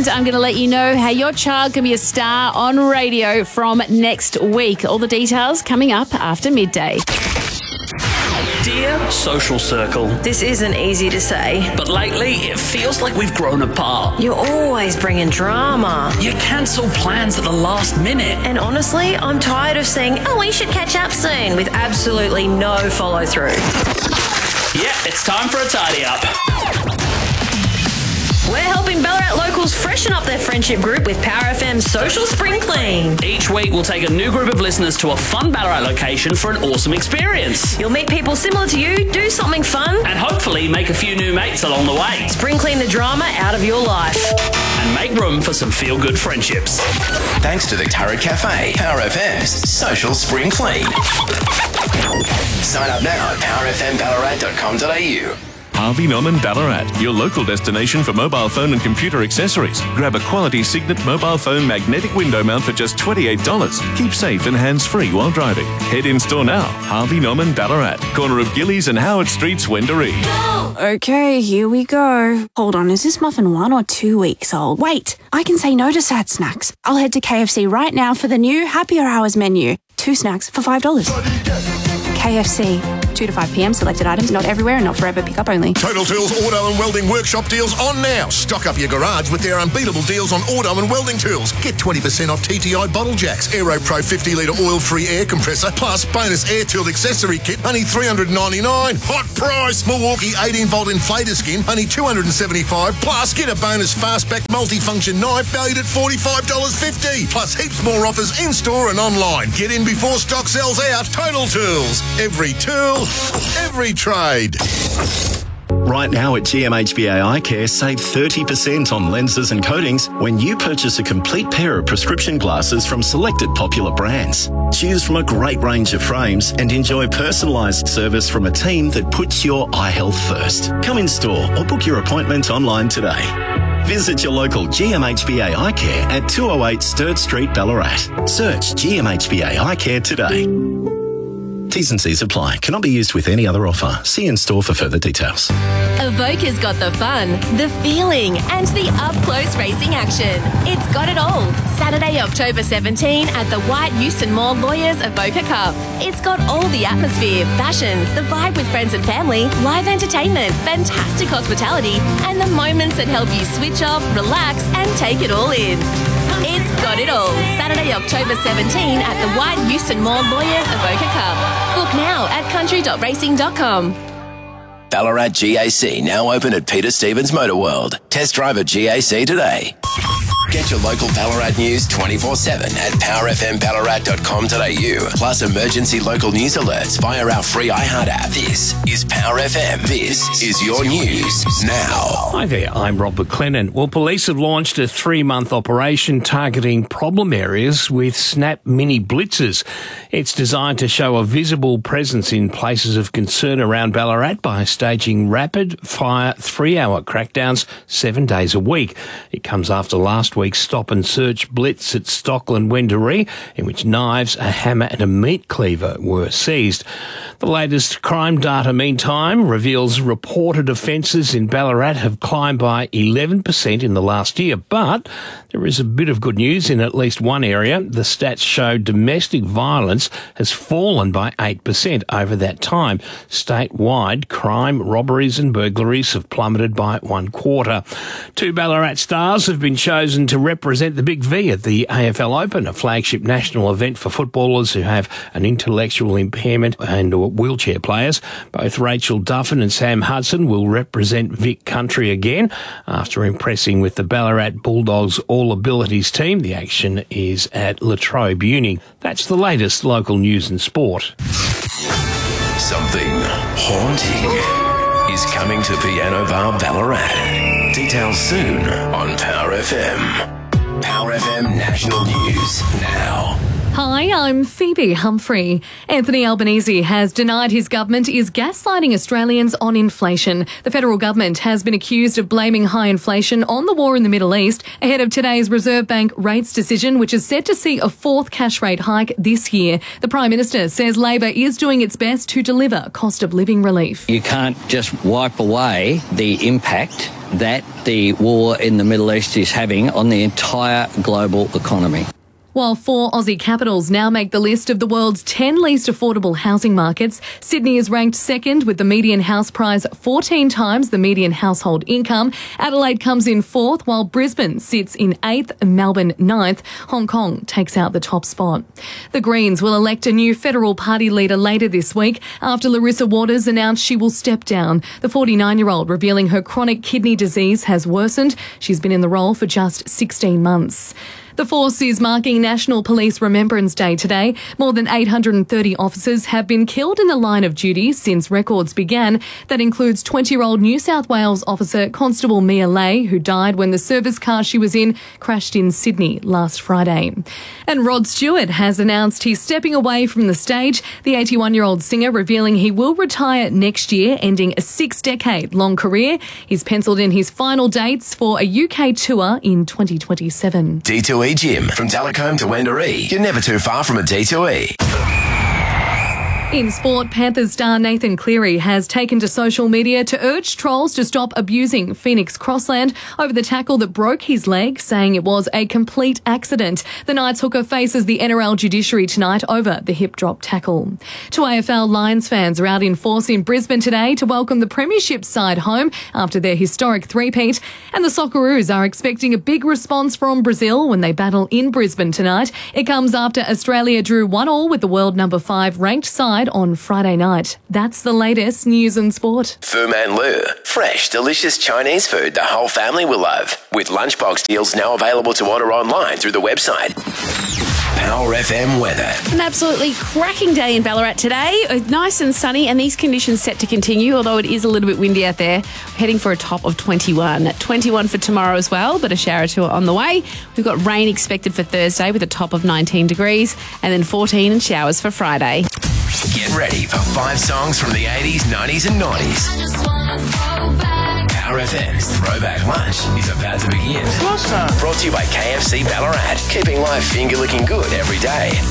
And I'm going to let you know how your child can be a star on radio from next week. All the details coming up after midday. Dear Social Circle. This isn't easy to say. But lately, it feels like we've grown apart. You're always bringing drama. You cancel plans at the last minute. And honestly, I'm tired of saying, oh, we should catch up soon, with absolutely no follow-through. Yeah, it's time for a tidy up. We're helping Ballarat locals freshen up their friendship group with Power FM's Social Spring Clean. Each week, we'll take a new group of listeners to a fun Ballarat location for an awesome experience. You'll meet people similar to you, do something fun, and hopefully make a few new mates along the way. Spring clean the drama out of your life. And make room for some feel-good friendships. Thanks to the Turret Cafe, Power FM's Social Spring Clean. Sign up now at powerfmballarat.com.au. Harvey Norman Ballarat, your local destination for mobile phone and computer accessories. Grab a quality Signet mobile phone magnetic window mount for just $28. Keep safe and hands-free while driving. Head in store now. Harvey Norman Ballarat, corner of Gillies and Howard Streets, Wendouree. Okay, here we go. Hold on, is this muffin 1 or 2 weeks old? Wait, I can say no to sad snacks. I'll head to KFC right now for the new Happier Hours menu. 2 snacks for $5. KFC. 2 to 5 p.m. Selected items, not everywhere and not forever. Pick up only. Total Tools Auto and Welding Workshop deals on now. Stock up your garage with their unbeatable deals on auto and welding tools. Get 20% off TTI bottle jacks, Aero Pro 50-litre oil-free air compressor, plus bonus air tool accessory kit, only $399. Hot price! Milwaukee 18-volt inflator skin, only $275. Plus, get a bonus fastback multifunction knife valued at $45.50. Plus, heaps more offers in-store and online. Get in before stock sells out. Total Tools. Every tool, every trade. Right now at GMHBA Eye Care, save 30% on lenses and coatings when you purchase a complete pair of prescription glasses from selected popular brands. Choose from a great range of frames and enjoy personalised service from a team that puts your eye health first. Come in store or book your appointment online today. Visit your local GMHBA Eye Care at 208 Sturt Street, Ballarat. Search GMHBA Eye Care today. T's and C's apply. Cannot be used with any other offer. See in store for further details. Evoca's got the fun, the feeling, and the up-close racing action. It's got it all. Saturday, October 17 at the White Euston Mall Lawyers Evoca Cup. It's got all the atmosphere, fashions, the vibe with friends and family, live entertainment, fantastic hospitality, and the moments that help you switch off, relax, and take it all in. It's got it all. Saturday, October 17 at the White Euston Mall Lawyers Evoca Cup. Book now at country.racing.com. Ballarat GAC now open at Peter Stevens Motor World. Test drive a GAC today. Get your local Ballarat news 24/7 at powerfmballarat.com.au. Plus emergency local news alerts via our free iHeart app. This is Power FM. This is your news now. Hi there, I'm Rob McLennan. Well, police have launched a 3-month operation targeting problem areas with Snap Mini Blitzers. It's designed to show a visible presence in places of concern around Ballarat by staging rapid-fire 3-hour crackdowns 7 days a week. It comes after last week's stop and search blitz at Stockland Wendouree, in which knives, a hammer and a meat cleaver were seized. The latest crime data, meantime, reveals reported offences in Ballarat have climbed by 11% in the last year, but there is a bit of good news in at least one area. The stats show domestic violence has fallen by 8% over that time. Statewide, crime, robberies and burglaries have plummeted by 1/4. 2 Ballarat stars have been chosen to represent the Big V at the AFL Open, a flagship national event for footballers who have an intellectual impairment and wheelchair players. Both Rachel Duffin and Sam Hudson will represent Vic Country again after impressing with the Ballarat Bulldogs All Abilities team. The action is at La Trobe Uni. That's the latest local news and sport. Something haunting is coming to Piano Bar Ballarat. Details soon on Power FM. Power FM National News now. Hi, I'm Phoebe Humphrey. Anthony Albanese has denied his government is gaslighting Australians on inflation. The federal government has been accused of blaming high inflation on the war in the Middle East ahead of today's Reserve Bank rates decision, which is set to see a fourth cash rate hike this year. The Prime Minister says Labor is doing its best to deliver cost of living relief. You can't just wipe away the impact that the war in the Middle East is having on the entire global economy. While 4 Aussie capitals now make the list of the world's 10 least affordable housing markets, Sydney is ranked second with the median house price 14 times the median household income. Adelaide comes in 4th, while Brisbane sits in 8th and Melbourne 9th. Hong Kong takes out the top spot. The Greens will elect a new federal party leader later this week after Larissa Waters announced she will step down. The 49-year-old revealing her chronic kidney disease has worsened. She's been in the role for just 16 months. The Force is marking National Police Remembrance Day today. More than 830 officers have been killed in the line of duty since records began. That includes 20-year-old New South Wales officer Constable Mia Lay, who died when the service car she was in crashed in Sydney last Friday. And Rod Stewart has announced he's stepping away from the stage. The 81-year-old singer revealing he will retire next year, ending a 6-decade-long career. He's penciled in his final dates for a UK tour in 2027. D2E Gym. From Talcombe to Wendouree, you're never too far from a D2E. In sport, Panthers star Nathan Cleary has taken to social media to urge trolls to stop abusing Phoenix Crossland over the tackle that broke his leg, saying it was a complete accident. The Knights hooker faces the NRL judiciary tonight over the hip drop tackle. 2 AFL Lions fans are out in force in Brisbane today to welcome the Premiership side home after their historic three-peat. And the Socceroos are expecting a big response from Brazil when they battle in Brisbane tonight. It comes after Australia drew 1-1 with the world number 5 ranked side on Friday night. That's the latest news and sport. Fu Man Lu. Fresh, delicious Chinese food the whole family will love. With lunchbox deals now available to order online through the website. Power FM weather. An absolutely cracking day in Ballarat today. Nice and sunny, and these conditions set to continue, although it is a little bit windy out there. Heading for a top of 21. 21 for tomorrow as well, but a shower or two on the way. We've got rain expected for Thursday with a top of 19 degrees, and then 14 and showers for Friday. Get ready for 5 songs from the 80s, 90s and 90s. Power FM's Throwback Lunch is about to begin. Brought to you by KFC Ballarat. Keeping life finger looking good every day.